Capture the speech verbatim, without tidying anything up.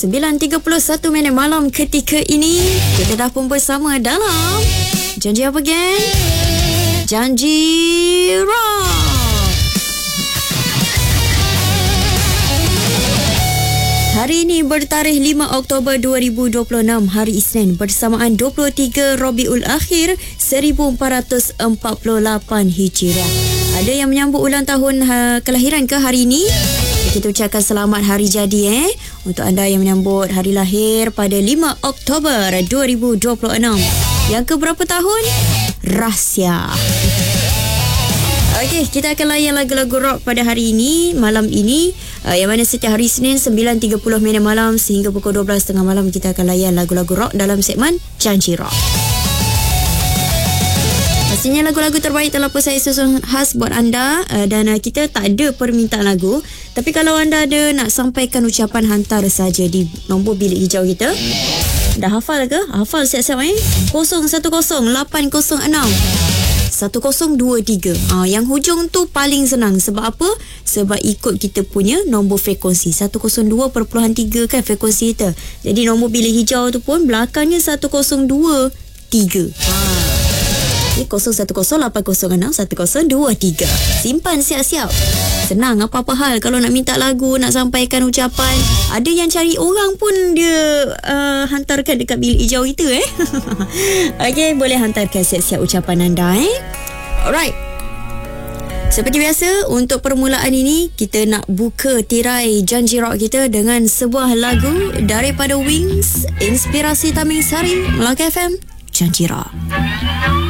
sembilan tiga puluh satu minit malam ketika ini. Kita dah pun bersama dalam Janji apa, geng? Janji Rock. Hari ini bertarikh lima Oktober dua ribu dua puluh enam, hari Isnin, bersamaan dua puluh tiga Rabiul Akhir seribu empat ratus empat puluh lapan Hijriah. Ada yang menyambut ulang tahun ha, kelahiran ke hari ini? Kita ucapkan selamat hari jadi eh untuk anda yang menyambut hari lahir pada lima Oktober dua ribu dua puluh enam. Yang ke berapa tahun? Rahsia. Okey, kita akan layan lagu-lagu rock pada hari ini, malam ini, uh, yang mana setiap hari Isnin sembilan tiga puluh minit malam sehingga pukul dua belas tiga puluh malam kita akan layan lagu-lagu rock dalam segmen Janji Rock. Pastinya lagu-lagu terbaik telah pun saya susun khas buat anda, uh, dan uh, kita tak ada permintaan lagu. Tapi kalau anda ada nak sampaikan ucapan, hantar saja di nombor bilik hijau kita. Dah hafal ke? Hafal siap-siap eh? kosong satu kosong lapan kosong enam satu kosong dua tiga. Ah, yang hujung tu paling senang. Sebab apa? Sebab ikut kita punya nombor frekuensi satu kosong dua perpuluhan tiga kan frekuensi kita. Jadi nombor bilik hijau tu pun belakangnya satu kosong dua tiga. Ah. Ini kosong satu kosong lapan kosong enam satu kosong dua tiga. Simpan siap-siap. Senang apa-apa hal kalau nak minta lagu, nak sampaikan ucapan. Ada yang cari orang pun dia uh, hantarkan dekat bilik hijau itu eh. Okey, boleh hantarkan siap-siap ucapan anda eh. Alright. Seperti biasa, untuk permulaan ini kita nak buka tirai Janji Rock kita dengan sebuah lagu daripada Wings, Inspirasi Taming Sari, Melaka F M, Janji Rock.